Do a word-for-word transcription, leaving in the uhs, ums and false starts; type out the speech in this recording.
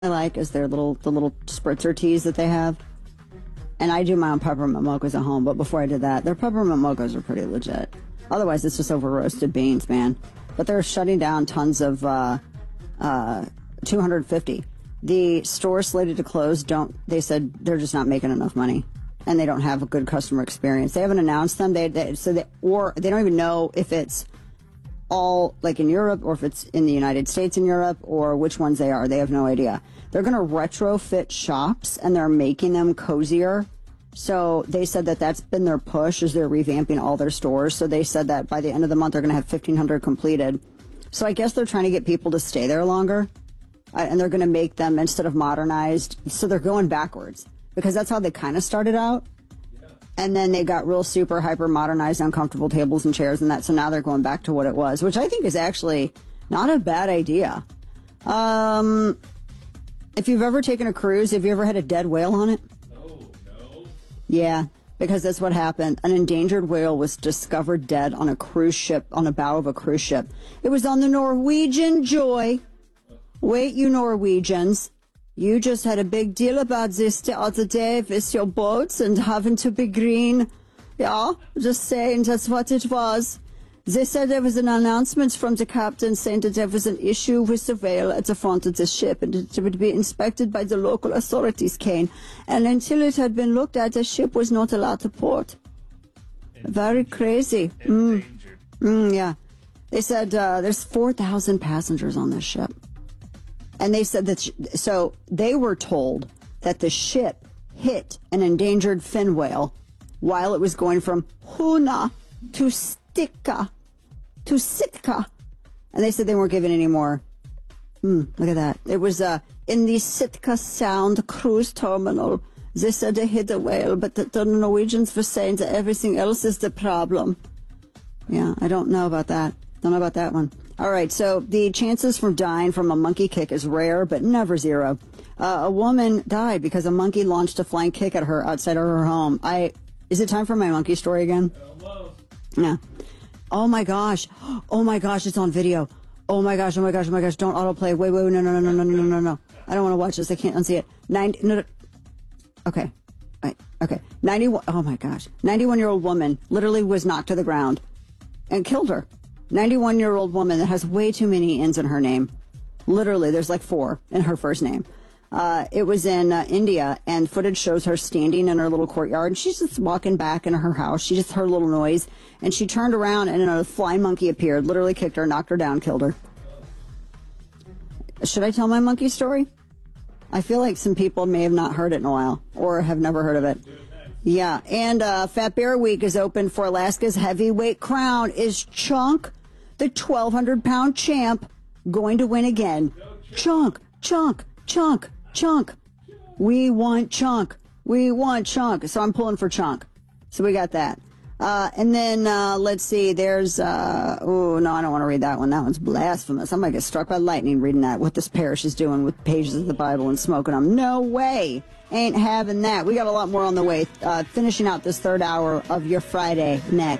I like is their little the little spritzer teas that they have. And I do my own peppermint mochas at home, but before I did that, their peppermint mochas are pretty legit. Otherwise, it's just over roasted beans, man. But they're shutting down tons of uh, uh, two hundred fifty. The stores slated to close don't. They said they're just not making enough money, and they don't have a good customer experience. They haven't announced them. They, they so they or they don't even know if it's all like in Europe or if it's in the United States in Europe or which ones they are. They have no idea. They're going to retrofit shops and they're making them cozier. So they said that that's been their push is they're revamping all their stores. So they said that by the end of the month, they're going to have fifteen hundred completed. So I guess they're trying to get people to stay there longer uh, and they're going to make them instead of modernized. So they're going backwards because that's how they kind of started out. And then they got real super hyper modernized, uncomfortable tables and chairs and that. So now they're going back to what it was, which I think is actually not a bad idea. Um, if you've ever taken a cruise, have you ever had a dead whale on it? Oh, no. Yeah, because that's what happened. An endangered whale was discovered dead on a cruise ship, on a bow of a cruise ship. It was on the Norwegian Joy. Wait, you Norwegians. You just had a big deal about this the other day with your boats and having to be green. Yeah, just saying that's what it was. They said there was an announcement from the captain saying that there was an issue with the whale at the front of the ship and it would be inspected by the local authorities, Kane. And until it had been looked at, the ship was not allowed to port. Endangered. Very crazy. Mm. Mm, yeah. They said uh, there's four thousand passengers on this ship. And they said that, sh- so they were told that the ship hit an endangered fin whale while it was going from Hoona to Stika, to Sitka. And they said they weren't giving any more. Hmm, look at that. It was uh, in the Sitka Sound cruise terminal. They said they hit a whale, but the, the Norwegians were saying that everything else is the problem. Yeah, I don't know about that. Don't know about that one. All right, so the chances for dying from a monkey kick is rare, but never zero. Uh, a woman died because a monkey launched a flying kick at her outside of her home. I is it time for my monkey story again? Almost. Yeah. Oh my gosh. Oh my gosh, it's on video. Oh my gosh, oh my gosh, oh my gosh, don't autoplay. Wait, wait, no, no, no, no, no, no, no, no. I don't want to watch this. I can't unsee it. Nine, no, no. Okay. Right. Okay. ninety-one, oh my gosh. ninety-one-year-old woman literally was knocked to the ground and killed her. ninety-one-year-old woman that has way too many N's in her name. Literally, there's like four in her first name. Uh, it was in uh, India, and footage shows her standing in her little courtyard, and she's just walking back into her house. She just heard a little noise, and she turned around, and a flying monkey appeared, literally kicked her, knocked her down, killed her. Should I tell my monkey story? I feel like some people may have not heard it in a while, or have never heard of it. Yeah, and uh, Fat Bear Week is open for Alaska's heavyweight crown. Is Chunk, the twelve hundred pound champ, going to win again? Chunk, Chunk, Chunk, Chunk. We want Chunk. We want Chunk. So I'm pulling for Chunk. So we got that. Uh, and then, uh, let's see, there's, uh, oh, no, I don't want to read that one. That one's blasphemous. I might get struck by lightning reading that, what this parish is doing with pages of the Bible and smoking them. No way. Ain't having that. We got a lot more on the way. Uh, finishing out this third hour of your Friday next.